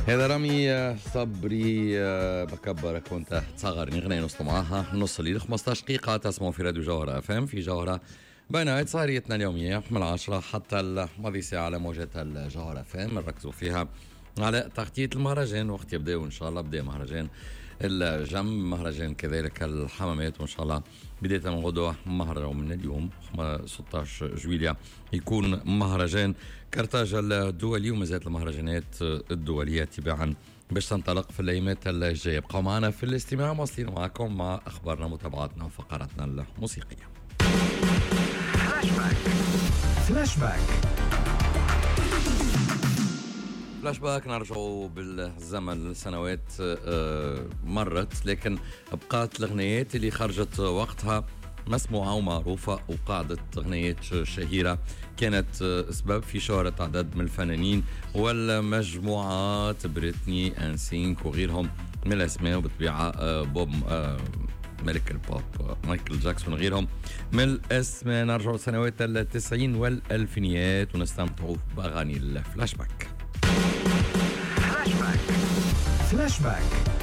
هذا رامي صبري بكبر كنت تصغرني غنية نص معاها نص الليل 15 دقيقة تسمعوا في راديو جوهرة اف ام في جوهرة بين صاريتنا اليومية من 10 حتى الماضي ساعة على موجات الجوهرة اف ام نركزوا فيها على تغطية المهرجان. وقت يبدأ وإن شاء الله بدأ مهرجان الجم، مهرجان كذلك الحمامات، وإن شاء الله بداية من غدوة مهرجان من اليوم 16 جويلية يكون مهرجان كرتاج الدولي، ومازالت المهرجانات الدولية تباعا باش تنطلق في الأيامات الجاية. بقوا معنا في الاستماع، مواصلين معكم مع أخبارنا ومتابعاتنا وفقراتنا الموسيقية. فلاش باك نرجعوا بالزمن لسنوات مرت، لكن بقات الأغنيات اللي خرجت وقتها مسموعة ومعروفة، وقاعدة أغنيات شهيرة كانت سبب في شهرة عدد من الفنانين والمجموعات بريتني أنسينك وغيرهم من الأسماء، وبالطبيعة بوب ملك البوب مايكل جاكسون وغيرهم من الأسماء. نرجعوا لسنوات التسعين والألفينيات ونستمتعوا بأغاني الفلاش باك. فلاش باك